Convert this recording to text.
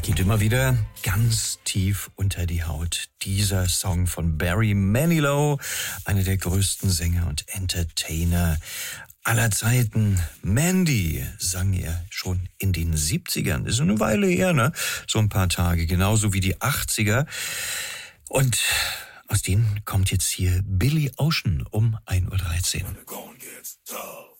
Geht immer wieder ganz tief unter die Haut. Dieser Song von Barry Manilow, einer der größten Sänger und Entertainer aller Zeiten. Mandy sang er schon in den 70ern. Das ist eine Weile her, ne? So ein paar Tage, genauso wie die 80er. Und aus denen kommt jetzt hier Billy Ocean um 1:13 Uhr.